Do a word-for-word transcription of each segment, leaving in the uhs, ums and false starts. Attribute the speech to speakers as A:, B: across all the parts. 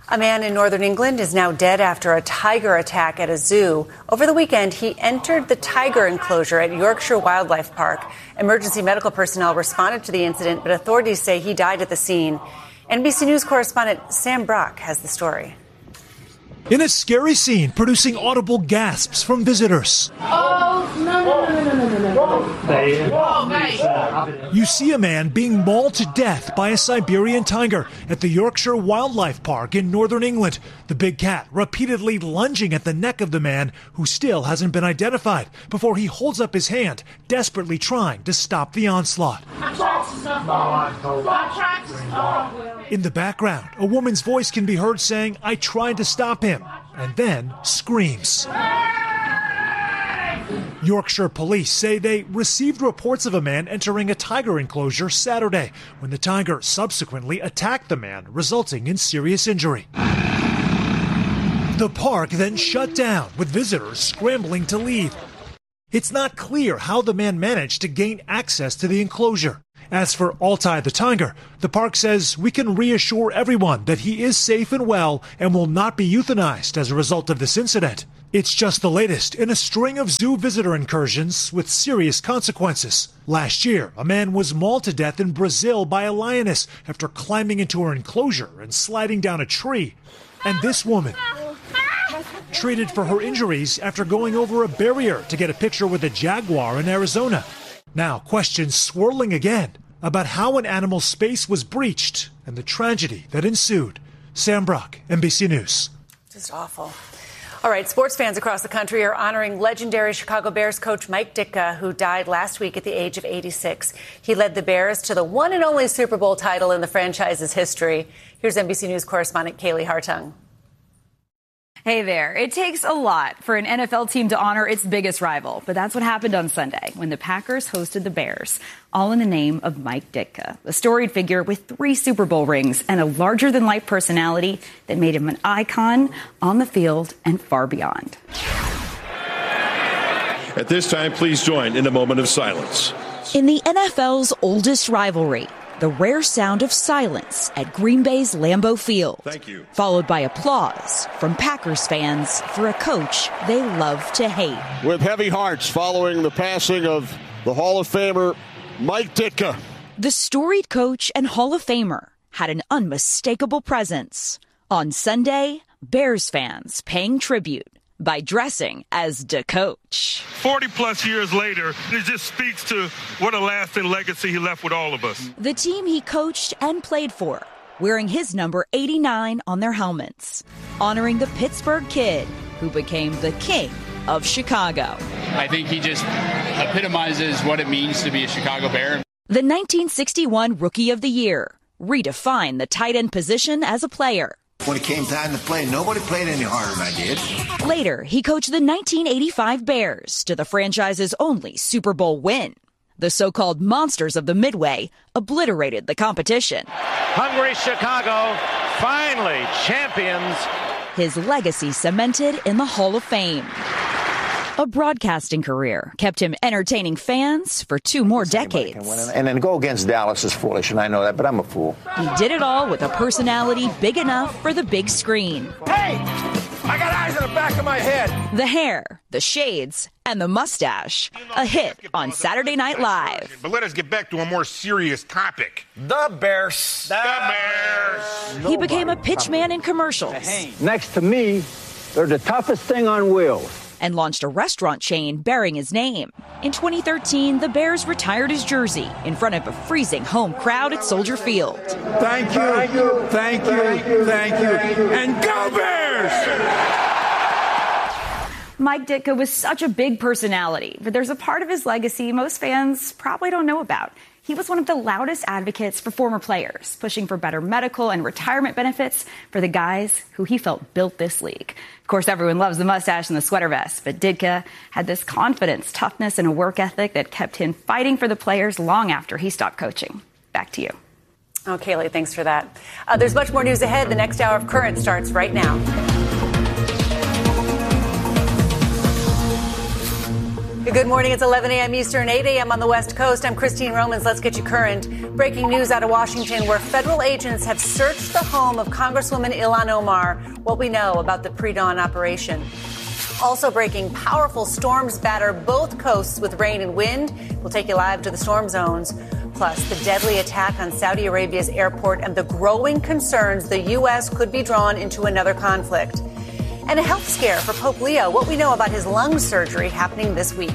A: A man in northern England is now dead after a tiger attack at a zoo. Over the weekend, he entered the tiger enclosure at Yorkshire Wildlife Park. Emergency medical personnel responded to the incident, but authorities say he died at the scene. N B C News correspondent Sam Brock has the story.
B: In a scary scene, producing audible gasps from visitors.
C: Oh, no, no, no, no, no, no, no.
B: You see a man being mauled to death by a Siberian tiger at the Yorkshire Wildlife Park in northern England. The big cat repeatedly lunging at the neck of the man, who still hasn't been identified, before he holds up his hand, desperately trying to stop the onslaught. In the background, a woman's voice can be heard saying, "I tried to stop him," and then screams. Yorkshire police say they received reports of a man entering a tiger enclosure Saturday, when the tiger subsequently attacked the man, resulting in serious injury. The park then shut down, with visitors scrambling to leave. It's not clear how the man managed to gain access to the enclosure. As for Altai the tiger, the park says we can reassure everyone that he is safe and well and will not be euthanized as a result of this incident. It's just the latest in a string of zoo visitor incursions with serious consequences. Last year, a man was mauled to death in Brazil by a lioness after climbing into her enclosure and sliding down a tree. And this woman, treated for her injuries after going over a barrier to get a picture with a jaguar in Arizona. Now, questions swirling again about how an animal's space was breached and the tragedy that ensued. Sam Brock, N B C News.
A: Just awful. All right, sports fans across the country are honoring legendary Chicago Bears coach Mike Ditka, who died last week at the age of eighty-six. He led the Bears to the one and only Super Bowl title in the franchise's history. Here's N B C News correspondent Kaylee Hartung.
D: Hey there. It takes a lot for an N F L team to honor its biggest rival. But that's what happened on Sunday when the Packers hosted the Bears, all in the name of Mike Ditka, a storied figure with three Super Bowl rings and a larger-than-life personality that made him an icon on the field and far beyond.
E: At this time, please join in a moment of silence.
F: In the N F L's oldest rivalry, the rare sound of silence at Green Bay's Lambeau Field.
E: Thank you.
F: Followed by applause from Packers fans for a coach they love to hate.
G: With heavy hearts following the passing of the Hall of Famer Mike Ditka.
F: The storied coach and Hall of Famer had an unmistakable presence. On Sunday, Bears fans paying tribute by dressing as the coach.
H: forty plus years later, it just speaks to what a lasting legacy he left with all of us.
F: The team he coached and played for, wearing his number eighty-nine on their helmets, honoring the Pittsburgh Kid who became the king of Chicago.
I: I think he just epitomizes what it means to be a Chicago Bear.
F: The nineteen sixty-one Rookie of the Year redefined the tight end position as a player.
J: When it came time to play, nobody played any harder than I did.
F: Later, he coached the nineteen eighty-five Bears to the franchise's only Super Bowl win. The so-called Monsters of the Midway obliterated the competition.
K: Hungry Chicago, finally champions.
F: His legacy cemented in the Hall of Fame. A broadcasting career kept him entertaining fans for two more decades.
J: And then go against Dallas is foolish, and I know that, but I'm a fool.
F: He did it all with a personality big enough for the big screen.
K: Hey, I got eyes in the back of my head.
F: The hair, the shades, and the mustache. A hit on Saturday Night Live.
L: But let us get back to a more serious topic.
K: The Bears.
L: The Bears.
F: He became a pitchman in commercials.
M: Next to me, they're the toughest thing on wheels.
F: And launched a restaurant chain bearing his name. In twenty thirteen, the Bears retired his jersey in front of a freezing home crowd at Soldier Field.
K: Thank you, thank you, thank you, and go Bears!
D: Mike Ditka was such a big personality, but there's a part of his legacy most fans probably don't know about. He was one of the loudest advocates for former players, pushing for better medical and retirement benefits for the guys who he felt built this league. Of course, everyone loves the mustache and the sweater vest, but Ditka had this confidence, toughness, and a work ethic that kept him fighting for the players long after he stopped coaching. Back to you.
A: Oh, Kaylee, thanks for that. Uh, there's much more news ahead. The next hour of Current starts right now. Good morning. It's eleven a.m. Eastern, eight a.m. on the West Coast. I'm Christine Romans. Let's get you current. Breaking news out of Washington, where federal agents have searched the home of Congresswoman Ilhan Omar. What we know about the pre-dawn operation. Also breaking, powerful storms batter both coasts with rain and wind. We'll take you live to the storm zones. Plus, the deadly attack on Saudi Arabia's airport and the growing concerns the U S could be drawn into another conflict. And a health scare for Pope Leo. What we know about his lung surgery happening this week.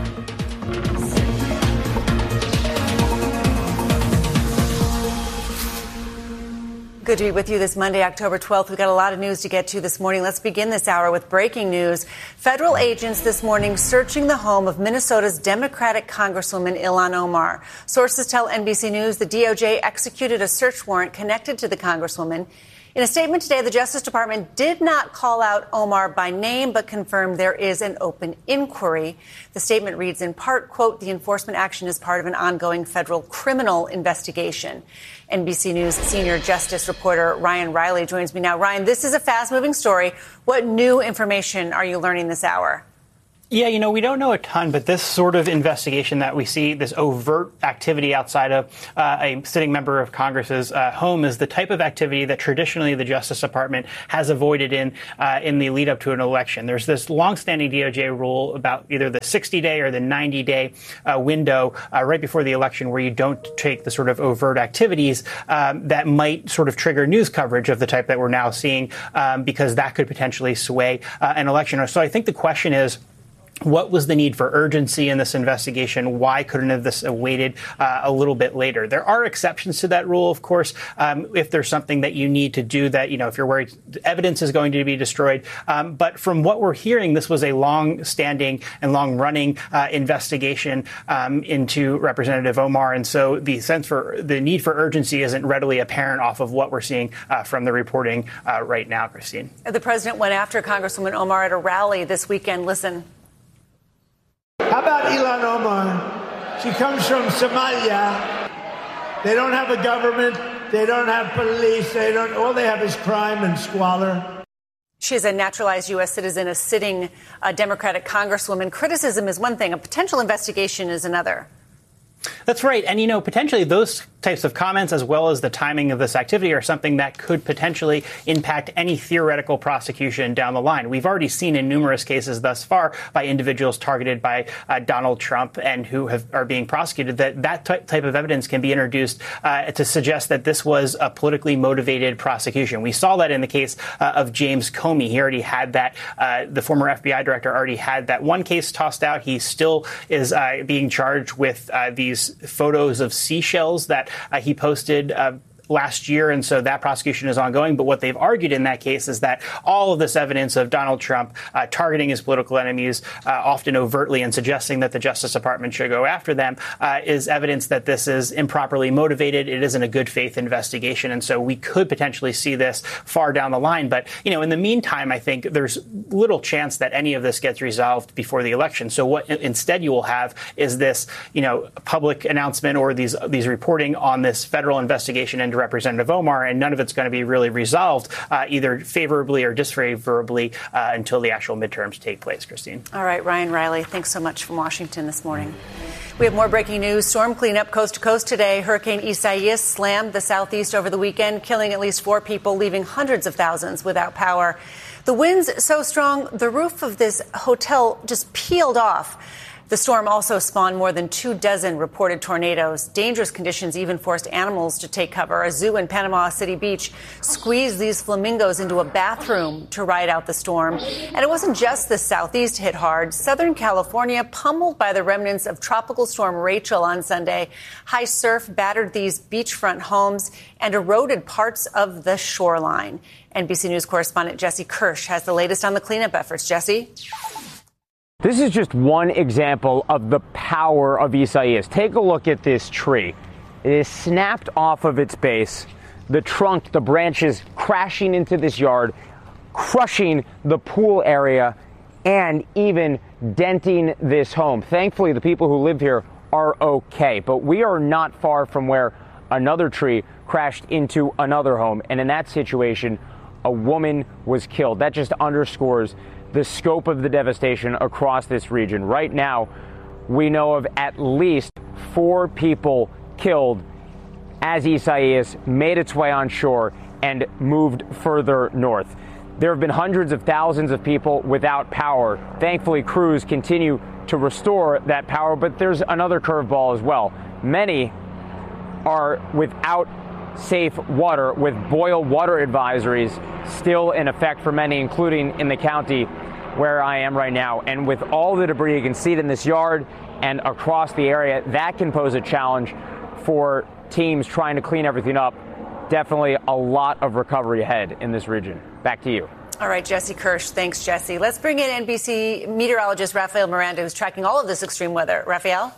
A: Good to be with you this Monday, October twelfth. We've got a lot of news to get to this morning. Let's begin this hour with breaking news. Federal agents this morning searching the home of Minnesota's Democratic Congresswoman Ilhan Omar. Sources tell N B C News the D O J executed a search warrant connected to the Congresswoman. In a statement today, the Justice Department did not call out Omar by name, but confirmed there is an open inquiry. The statement reads in part, quote, the enforcement action is part of an ongoing federal criminal investigation. N B C News senior justice reporter Ryan Riley joins me now. Ryan, this is a fast-moving story. What new information are you learning this hour?
N: Yeah, you know, we don't know a ton, but this sort of investigation that we see, this overt activity outside of uh, a sitting member of Congress's uh, home, is the type of activity that traditionally the Justice Department has avoided in uh, in the lead up to an election. There's this longstanding D O J rule about either the sixty day or the ninety day uh, window uh, right before the election where you don't take the sort of overt activities um, that might sort of trigger news coverage of the type that we're now seeing, um, because that could potentially sway uh, an election. So I think the question is, what was the need for urgency in this investigation? Why couldn't have this waited uh, a little bit later? There are exceptions to that rule, of course, um, if there's something that you need to do that, you know, if you're worried evidence is going to be destroyed. Um, but from what we're hearing, this was a long-standing and long-running uh, investigation um, into Representative Omar. And so the sense for the need for urgency isn't readily apparent off of what we're seeing uh, from the reporting uh, right now, Christine.
A: The president went after Congresswoman Omar at a rally this weekend. Listen.
K: How about Ilhan Omar? She comes from Somalia. They don't have a government. They don't have police. They don't. All they have is crime and squalor.
A: She is a naturalized U S citizen, a sitting uh, Democratic congresswoman. Criticism is one thing. A potential investigation is another.
N: That's right. And, you know, potentially those types of comments, as well as the timing of this activity, are something that could potentially impact any theoretical prosecution down the line. We've already seen in numerous cases thus far by individuals targeted by uh, Donald Trump and who have, are being prosecuted that that t- type of evidence can be introduced uh, to suggest that this was a politically motivated prosecution. We saw that in the case uh, of James Comey. He already had that. Uh, the former F B I director already had that one case tossed out. He still is uh, being charged with uh, these photos of seashells that uh, he posted uh, last year. And so that prosecution is ongoing. But what they've argued in that case is that all of this evidence of Donald Trump uh, targeting his political enemies, uh, often overtly, and suggesting that the Justice Department should go after them, uh, is evidence that this is improperly motivated. It isn't a good faith investigation. And so we could potentially see this far down the line. But, you know, in the meantime, I think there's little chance that any of this gets resolved before the election. So what instead you will have is this, you know, public announcement or these these reporting on this federal investigation into Representative Omar, and none of it's going to be really resolved uh, either favorably or disfavorably uh, until the actual midterms take place, Christine.
A: All right, Ryan Riley, thanks so much from Washington this morning. We have more breaking news. Storm cleanup coast to coast today. Hurricane Isaias slammed the southeast over the weekend, killing at least four people, leaving hundreds of thousands without power. The winds so strong, the roof of this hotel just peeled off. The storm also spawned more than two dozen reported tornadoes. Dangerous conditions even forced animals to take cover. A zoo in Panama City Beach squeezed these flamingos into a bathroom to ride out the storm. And it wasn't just the southeast hit hard. Southern California pummeled by the remnants of Tropical Storm Rachel on Sunday. High surf battered these beachfront homes and eroded parts of the shoreline. N B C News correspondent Jesse Kirsch has the latest on the cleanup efforts. Jesse?
O: This is just one example of the power of Isaias. Take a look at this tree. It is snapped off of its base. The trunk, the branches crashing into this yard, crushing the pool area, and even denting this home. Thankfully, the people who live here are okay, but we are not far from where another tree crashed into another home. And in that situation, a woman was killed. That just underscores the scope of the devastation across this region. Right now, we know of at least four people killed as Isaias made its way on shore and moved further north. There have been hundreds of thousands of people without power. Thankfully, crews continue to restore that power, but there's another curveball as well. Many are without safe water, with boil water advisories still in effect for many, including in the county where I am right now. And with all the debris, you can see it in this yard and across the area, that can pose a challenge for teams trying to clean everything up. Definitely a lot of recovery ahead in this region. Back to you.
A: All right, Jesse Kirsch. Thanks, Jesse. Let's bring in N B C meteorologist Rafael Miranda, who's tracking all of this extreme weather. Rafael?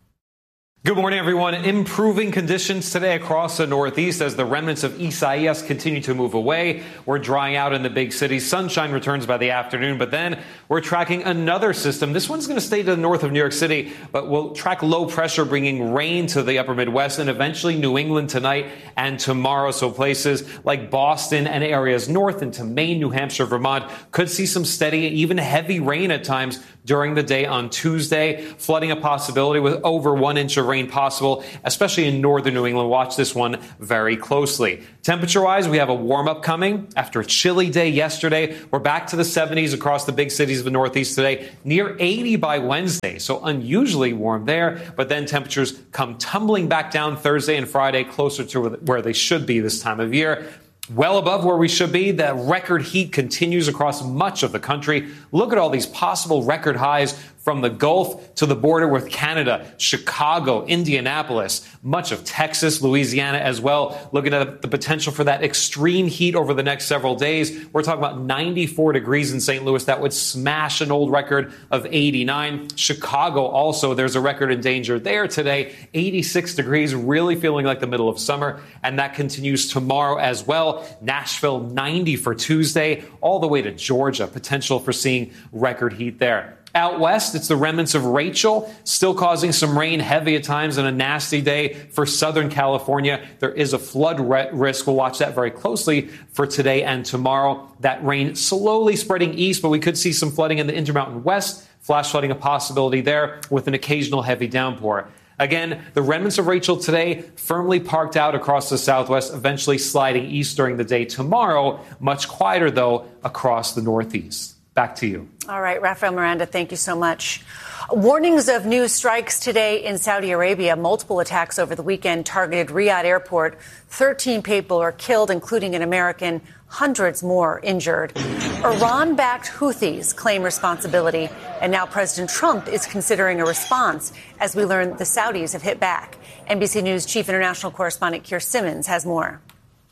P: Good morning, everyone. Improving conditions today across the Northeast as the remnants of Isaias continue to move away. We're drying out in the big cities. Sunshine returns by the afternoon, but then we're tracking another system. This one's going to stay to the north of New York City, but we'll track low pressure bringing rain to the upper Midwest and eventually New England tonight and tomorrow. So places like Boston and areas north into Maine, New Hampshire, Vermont could see some steady, even heavy rain at times during the day on Tuesday. Flooding a possibility with over one inch of rain possible, especially in northern New England. Watch this one very closely. Temperature-wise, we have a warm-up coming. After a chilly day yesterday, we're back to the seventies across the big cities of the Northeast today, near eighty by Wednesday. So unusually warm there, but then temperatures come tumbling back down Thursday and Friday, closer to where they should be this time of year. Well above where we should be. The record heat continues across much of the country. Look at all these possible record highs from the Gulf to the border with Canada, Chicago, Indianapolis, much of Texas, Louisiana as well. Looking at the potential for that extreme heat over the next several days. We're talking about ninety-four degrees in Saint Louis. That would smash an old record of eighty-nine. Chicago also, there's a record in danger there today. eighty-six degrees, really feeling like the middle of summer. And that continues tomorrow as well. Nashville, ninety for Tuesday, all the way to Georgia. Potential for seeing record heat there. Out west, it's the remnants of Rachel, still causing some rain, heavy at times, and a nasty day for Southern California. There is a flood risk. We'll watch that very closely for today and tomorrow. That rain slowly spreading east, but we could see some flooding in the Intermountain West. Flash flooding a possibility there with an occasional heavy downpour. Again, the remnants of Rachel today firmly parked out across the Southwest, eventually sliding east during the day tomorrow. Much quieter, though, across the Northeast. Back to you.
A: All right, Rafael Miranda, thank you so much. Warnings of new strikes today in Saudi Arabia. Multiple attacks over the weekend targeted Riyadh Airport. thirteen people are killed, including an American. Hundreds more injured. Iran-backed Houthis claim responsibility, and now President Trump is considering a response as we learn the Saudis have hit back. N B C News Chief International Correspondent Keir Simmons has more.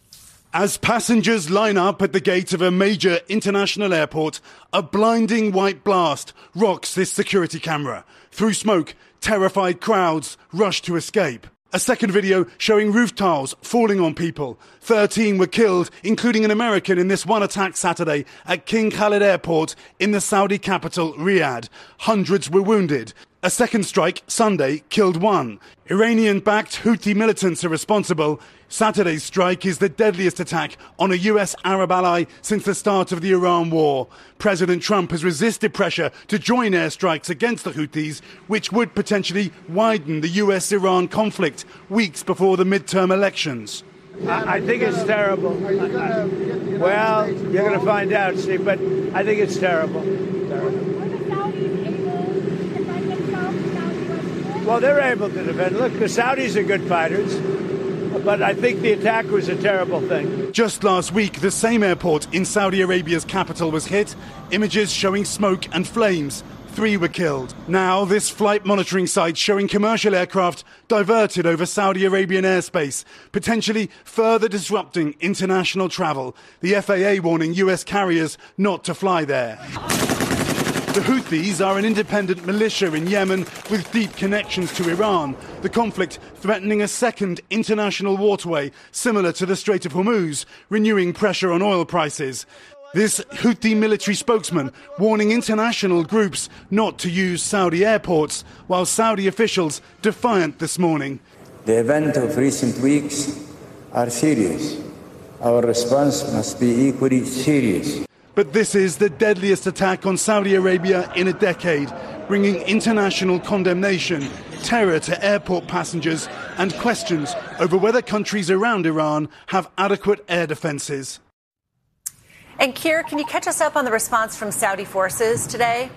Q: As passengers line up at the gate of a major international airport, a blinding white blast rocks this security camera. Through smoke, terrified crowds rush to escape. A second video showing roof tiles falling on people. thirteen were killed, including an American in this one attack Saturday at King Khalid Airport in the Saudi capital, Riyadh. Hundreds were wounded. A second strike Sunday killed one. Iranian-backed Houthi militants are responsible. Saturday's strike is the deadliest attack on a U S Arab ally since the start of the Iran war. President Trump has resisted pressure to join airstrikes against the Houthis, which would potentially widen the U S Iran conflict weeks before the midterm elections.
K: I, I think it's terrible. Well, you're going to find out, Steve, but I think it's terrible. terrible. Well, they're able to defend. Look, the Saudis are good fighters, but I think the attack was a terrible thing.
Q: Just last week, the same airport in Saudi Arabia's capital was hit. Images showing smoke and flames. Three were killed. Now, this flight monitoring site showing commercial aircraft diverted over Saudi Arabian airspace, potentially further disrupting international travel. The F A A warning U S carriers not to fly there. The Houthis are an independent militia in Yemen with deep connections to Iran. The conflict threatening a second international waterway similar to the Strait of Hormuz, renewing pressure on oil prices. This Houthi military spokesman warning international groups not to use Saudi airports, while Saudi officials defiant this morning.
R: The events of recent weeks are serious. Our response must be equally serious.
Q: But this is the deadliest attack on Saudi Arabia in a decade, bringing international condemnation, terror to airport passengers, and questions over whether countries around Iran have adequate air defenses.
A: And Keir, can you catch us up on the response from Saudi forces today?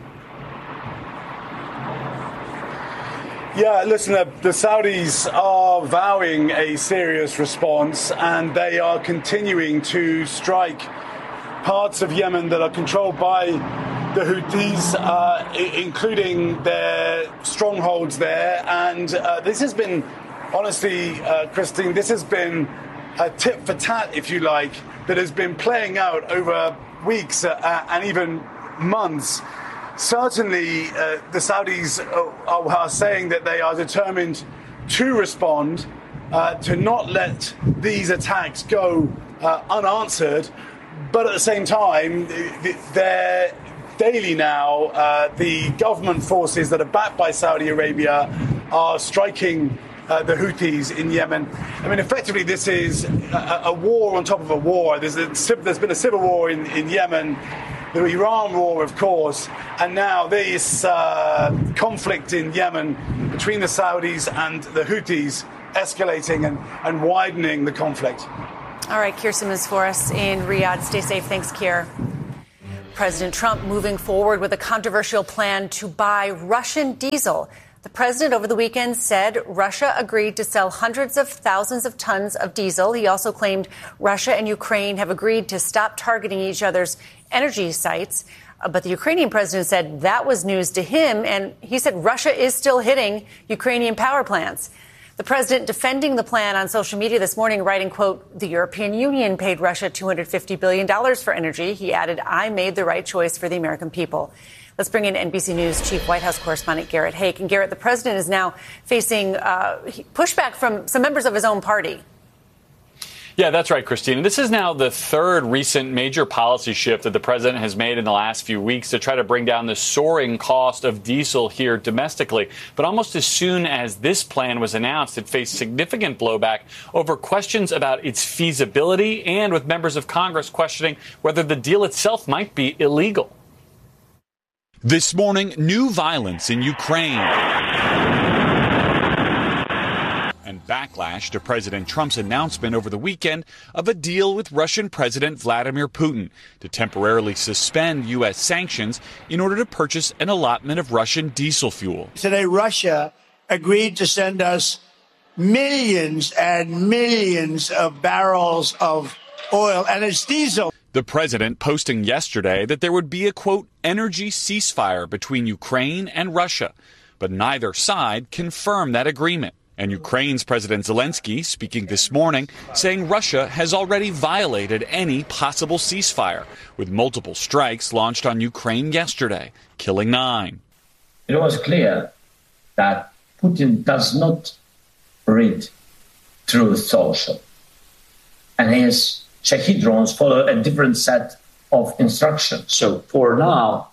Q: Yeah, listen, uh, the Saudis are vowing a serious response, and they are continuing to strike parts of Yemen that are controlled by the Houthis, uh, I- including their strongholds there. And uh, this has been, honestly, uh, Christine, this has been a tit for tat, if you like, that has been playing out over weeks uh, and even months. Certainly, uh, the Saudis are, are saying that they are determined to respond, uh, to not let these attacks go uh, unanswered. But at the same time, they're daily now, uh, the government forces that are backed by Saudi Arabia are striking uh, the Houthis in Yemen. I mean, effectively, this is a, a war on top of a war. There's, a, there's been a civil war in, in Yemen, the Iran war, of course, and now this uh, conflict in Yemen between the Saudis and the Houthis escalating and, and widening the conflict.
A: All right, Keir Simmons for us in Riyadh. Stay safe. Thanks, Keir. President Trump moving forward with a controversial plan to buy Russian diesel. The president over the weekend said Russia agreed to sell hundreds of thousands of tons of diesel. He also claimed Russia and Ukraine have agreed to stop targeting each other's energy sites. Uh, but the Ukrainian president said that was news to him, and he said Russia is still hitting Ukrainian power plants. The president defending the plan on social media this morning, writing, quote, the European Union paid Russia two hundred fifty billion dollars for energy. He added, I made the right choice for the American people. Let's bring in N B C News Chief White House correspondent Garrett Haake. And Garrett, the president is now facing uh, pushback from some members of his own party.
S: Yeah, that's right, Christine. This is now the third recent major policy shift that the president has made in the last few weeks to try to bring down the soaring cost of diesel here domestically. But almost as soon as this plan was announced, it faced significant blowback over questions about its feasibility and with members of Congress questioning whether the deal itself might be illegal.
T: This morning, new violence in Ukraine. And backlash to President Trump's announcement over the weekend of a deal with Russian President Vladimir Putin to temporarily suspend U S sanctions in order to purchase an allotment of Russian diesel fuel.
K: Today, Russia agreed to send us millions and millions of barrels of oil, and it's diesel.
T: The president posting yesterday that there would be a, quote, energy ceasefire between Ukraine and Russia, but neither side confirmed that agreement. And Ukraine's President Zelensky speaking this morning, saying Russia has already violated any possible ceasefire, with multiple strikes launched on Ukraine yesterday, killing nine.
U: It was clear that Putin does not read Truth Social, and his Shahed drones follow a different set of instructions. So for now,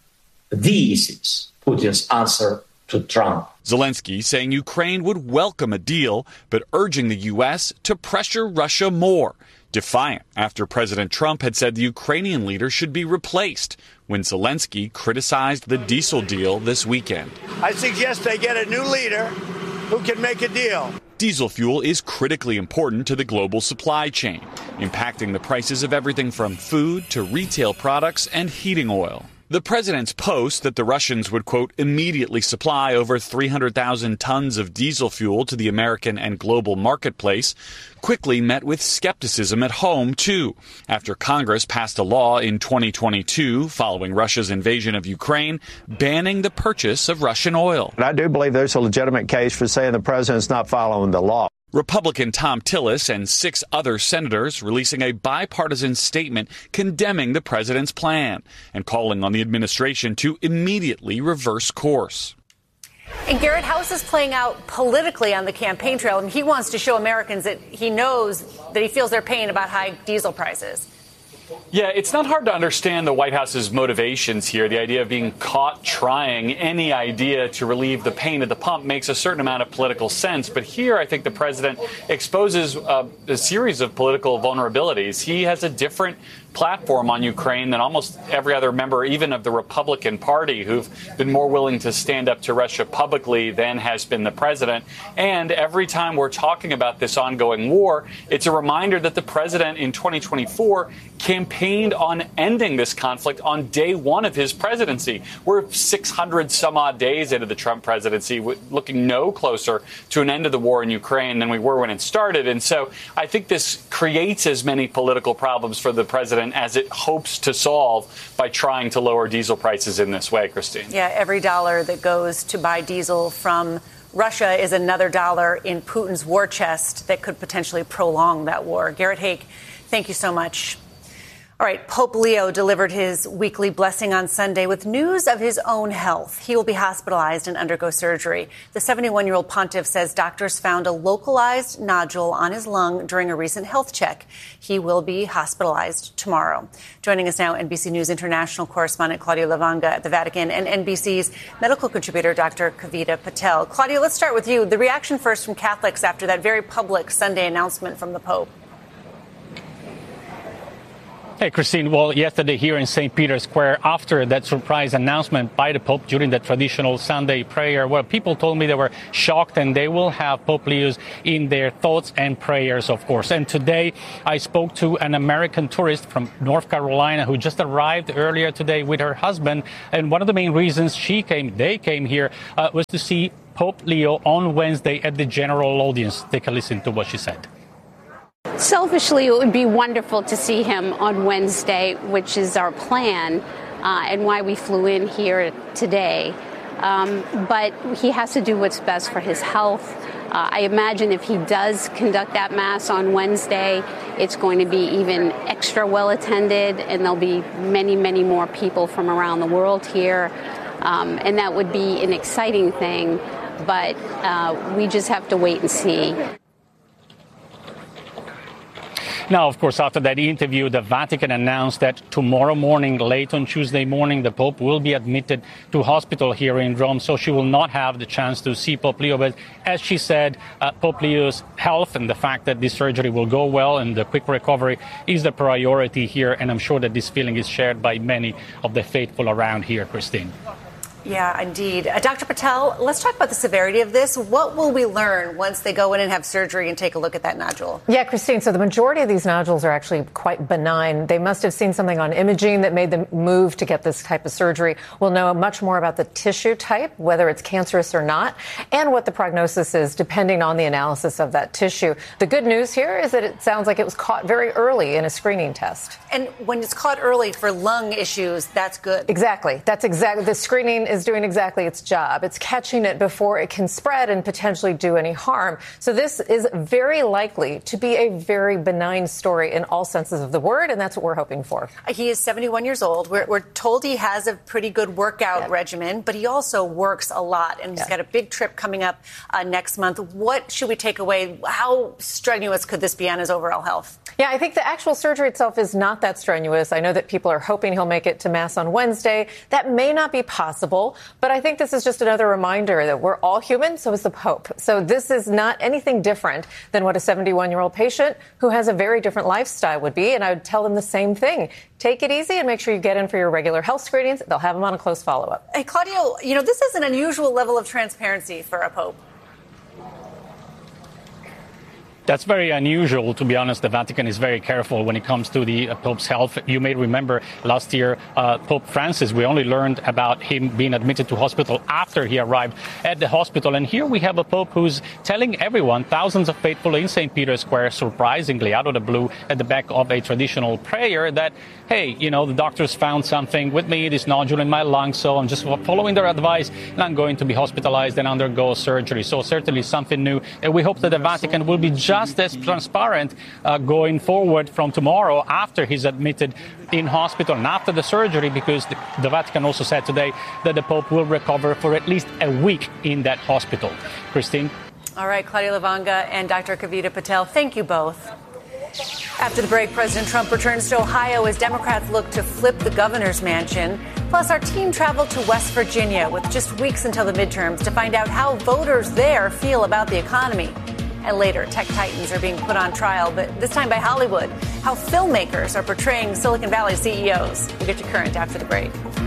U: this is Putin's answer to Trump.
T: Zelensky saying Ukraine would welcome a deal, but urging the U S to pressure Russia more, defiant after President Trump had said the Ukrainian leader should be replaced when Zelensky criticized the diesel deal this weekend.
K: I suggest they get a new leader who can make a deal.
T: Diesel fuel is critically important to the global supply chain, impacting the prices of everything from food to retail products and heating oil. The president's post that the Russians would, quote, immediately supply over three hundred thousand tons of diesel fuel to the American and global marketplace quickly met with skepticism at home, too, after Congress passed a law in twenty twenty-two following Russia's invasion of Ukraine, banning the purchase of Russian oil.
V: I do believe there's a legitimate case for saying the president's not following the law.
T: Republican Tom Tillis and six other senators releasing a bipartisan statement condemning the president's plan and calling on the administration to immediately reverse course.
A: And Garrett, how is this playing out politically on the campaign trail? I mean, he wants to show Americans that he knows that he feels they're paying about high diesel prices.
S: Yeah, it's not hard to understand the White House's motivations here. The idea of being caught trying any idea to relieve the pain at the pump makes a certain amount of political sense. But here, I think the president exposes uh, a series of political vulnerabilities. He has a different platform on Ukraine than almost every other member, even of the Republican Party, who've been more willing to stand up to Russia publicly than has been the president. And every time we're talking about this ongoing war, it's a reminder that the president in twenty twenty-four campaigned on ending this conflict on day one of his presidency. We're six hundred some odd days into the Trump presidency, looking no closer to an end of the war in Ukraine than we were when it started. And so I think this creates as many political problems for the president as it hopes to solve by trying to lower diesel prices in this way, Christine.
A: Yeah, every dollar that goes to buy diesel from Russia is another dollar in Putin's war chest that could potentially prolong that war. Garrett Haake, thank you so much. All right, Pope Leo delivered his weekly blessing on Sunday with news of his own health. He will be hospitalized and undergo surgery. The seventy-one-year-old pontiff says doctors found a localized nodule on his lung during a recent health check. He will be hospitalized tomorrow. Joining us now, N B C News international correspondent Claudia Lavanga at the Vatican and N B C's medical contributor, Doctor Kavita Patel. Claudia, let's start with you. The reaction first from Catholics after that very public Sunday announcement from the Pope.
B: Hey, Christine. Well, yesterday here in Saint Peter's Square, after that surprise announcement by the Pope during the traditional Sunday prayer, well, people told me they were shocked and they will have Pope Leo's in their thoughts and prayers, of course. And today I spoke to an American tourist from North Carolina who just arrived earlier today with her husband. And one of the main reasons she came, they came here, uh, was to see Pope Leo on Wednesday at the general audience. Take a listen to what she said.
C: Selfishly, it would be wonderful to see him on Wednesday, which is our plan, uh, and why we flew in here today. Um, but he has to do what's best for his health. Uh, I imagine if he does conduct that Mass on Wednesday, it's going to be even extra well attended, and there'll be many, many more people from around the world here. Um, and that would be an exciting thing, but uh, we just have to wait and see.
B: Now, of course, after that interview, the Vatican announced that tomorrow morning, late on Tuesday morning, the Pope will be admitted to hospital here in Rome. So she will not have the chance to see Pope Leo. But as she said, uh, Pope Leo's health and the fact that this surgery will go well and the quick recovery is the priority here. And I'm sure that this feeling is shared by many of the faithful around here, Christine.
A: Yeah, indeed. Uh, Doctor Patel, let's talk about the severity of this. What will we learn once they go in and have surgery and take a look at that nodule?
W: Yeah, Christine, so the majority of these nodules are actually quite benign. They must have seen something on imaging that made them move to get this type of surgery. We'll know much more about the tissue type, whether it's cancerous or not, and what the prognosis is depending on the analysis of that tissue. The good news here is that it sounds like it was caught very early in a screening test.
A: And when it's caught early for lung issues, that's good.
W: Exactly. That's exactly the screening is doing exactly its job. It's catching it before it can spread and potentially do any harm. So this is very likely to be a very benign story in all senses of the word, and that's what we're hoping for.
A: He is seventy-one years old. We're, we're told he has a pretty good workout yeah. regimen, but he also works a lot, and yeah. he's got a big trip coming up uh, next month. What should we take away? How strenuous could this be on his overall health?
W: Yeah, I think the actual surgery itself is not that strenuous. I know that people are hoping he'll make it to Mass on Wednesday. That may not be possible, but I think this is just another reminder that we're all human, so is the Pope. So this is not anything different than what a seventy-one-year-old patient who has a very different lifestyle would be, and I would tell them the same thing. Take it easy and make sure you get in for your regular health screenings. They'll have them on a close follow-up.
A: Hey, Claudio, you know, this is an unusual level of transparency for a Pope.
B: That's very unusual, to be honest. The Vatican is very careful when it comes to the uh, Pope's health. You may remember last year, uh, Pope Francis, we only learned about him being admitted to hospital after he arrived at the hospital. And here we have a Pope who's telling everyone, thousands of faithful in Saint Peter's Square, surprisingly, out of the blue, at the back of a traditional prayer that, hey, you know, the doctors found something with me, this nodule in my lung, so I'm just following their advice, and I'm going to be hospitalized and undergo surgery. So certainly something new. And we hope that the Vatican will be just just as transparent uh, going forward from tomorrow after he's admitted in hospital and after the surgery, because the, the Vatican also said today that the Pope will recover for at least a week in that hospital. Christine?
A: All right, Claudia Lavanga and Doctor Kavita Patel, thank you both. After the break, President Trump returns to Ohio as Democrats look to flip the governor's mansion. Plus, our team traveled to West Virginia with just weeks until the midterms to find out how voters there feel about the economy. And later, tech titans are being put on trial, but this time by Hollywood. How filmmakers are portraying Silicon Valley C E Os. We'll get you current after the break.